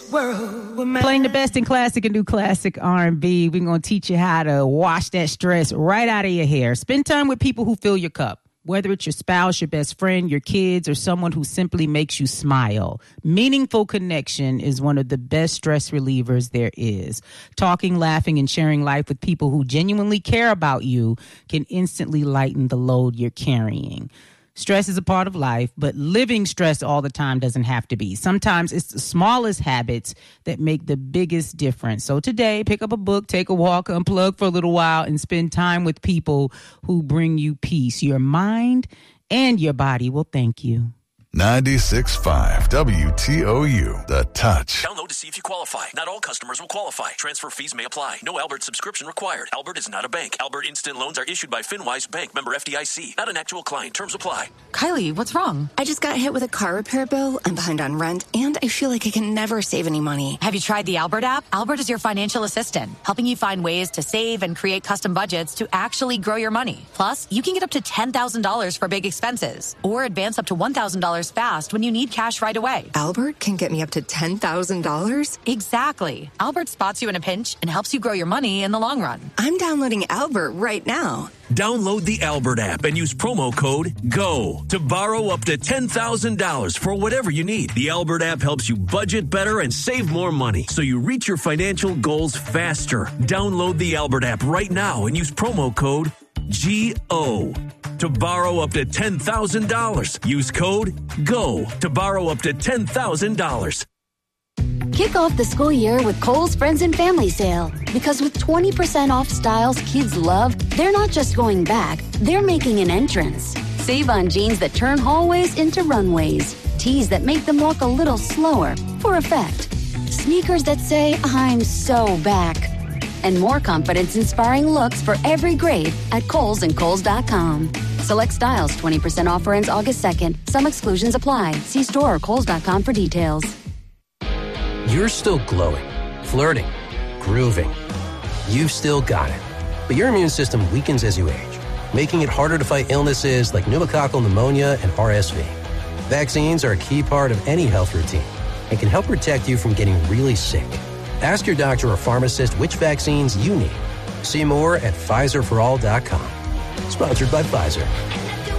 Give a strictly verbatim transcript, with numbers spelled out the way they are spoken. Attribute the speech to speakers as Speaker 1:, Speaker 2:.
Speaker 1: world with
Speaker 2: Playing the best in classic and new classic R and B. We're going to teach you how to wash that stress right out of your hair. Spend time with people who fill your cup. Whether it's your spouse, your best friend, your kids, or someone who simply makes you smile. Meaningful connection is one of the best stress relievers there is. Talking, laughing, and sharing life with people who genuinely care about you can instantly lighten the load you're carrying. Stress is a part of life, but living stress all the time doesn't have to be. Sometimes it's the smallest habits that make the biggest difference. So today, pick up a book, take a walk, unplug for a little while, and spend time with people who bring you peace. Your mind and your body will thank you.
Speaker 3: ninety-six point five W T O U, The Touch.
Speaker 4: Download to see if you qualify. Not all customers will qualify. Transfer fees may apply. No Albert subscription required. Albert is not a bank. Albert Instant Loans are issued by FinWise Bank, member F D I C. Not an actual client. Terms apply.
Speaker 5: Kylie, what's wrong?
Speaker 6: I just got hit with a car repair bill. I'm behind on rent, and I feel like I can never save any money.
Speaker 5: Have you tried the Albert app? Albert is your financial assistant, helping you find ways to save and create custom budgets to actually grow your money. Plus, you can get up to ten thousand dollars for big expenses, or advance up to one thousand dollars fast when you need cash right away.
Speaker 6: Albert can get me up to ten thousand dollars?
Speaker 5: Exactly. Albert spots you in a pinch and helps you grow your money in the long run.
Speaker 6: I'm downloading Albert right now.
Speaker 4: Download the Albert app and use promo code GO to borrow up to ten thousand dollars for whatever you need. The Albert app helps you budget better and save more money so you reach your financial goals faster. Download the Albert app right now and use promo code G O to borrow up to ten thousand dollars. Use code GO to borrow up to ten thousand dollars.
Speaker 7: Kick off the school year with Kohl's Friends and Family Sale. Because with twenty percent off styles kids love, they're not just going back, they're making an entrance. Save on jeans that turn hallways into runways. Tees that make them walk a little slower for effect. Sneakers that say, I'm so back. And more confidence-inspiring looks for every grade at Kohl's and Kohl's dot com. Select styles, twenty percent offer ends August second. Some exclusions apply. See store or Kohl's dot com for details.
Speaker 8: You're still glowing, flirting, grooving. You've still got it. But your immune system weakens as you age, making it harder to fight illnesses like pneumococcal pneumonia and R S V. Vaccines are a key part of any health routine and can help protect you from getting really sick. Ask your doctor or pharmacist which vaccines you need. See more at Pfizer for all dot com. Sponsored by Pfizer.